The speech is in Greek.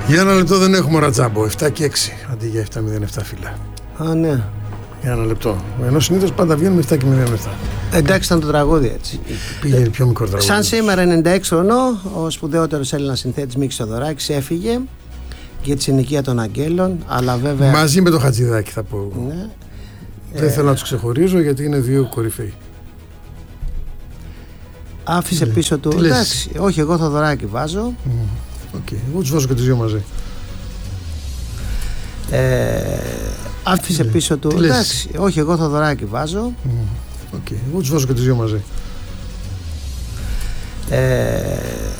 Για ένα λεπτό δεν έχουμε ρατσάμπο. 7 και 6 αντί για 7-0-7 φίλα. Α, ναι. Για ένα λεπτό. Ενώ συνήθως πάντα βγαίνουμε 7 και 0-7. Εντάξει, ήταν το τραγούδι έτσι. Πήγε πιο μικρό τραγούδι. Σαν σήμερα, 96 χρονών, ο σπουδαιότερος Έλληνας συνθέτης Μίκης Θοδωράκης έφυγε για τη συνοικία των Αγγέλων. Αλλά βέβαια. Μαζί με το Χατζηδάκι θα πω. Ναι. Δεν θέλω να τους ξεχωρίζω γιατί είναι δύο κορυφαίοι. Άφησε πίσω του. Εντάξει, όχι, εγώ Θοδωράκη βάζω. Okay. Εγώ τους βάζω και τους δύο μαζί. Άφησε πίσω του. Εντάξει, όχι, εγώ Θοδωράκη βάζω. Okay. Εγώ τους βάζω και τους δύο μαζί.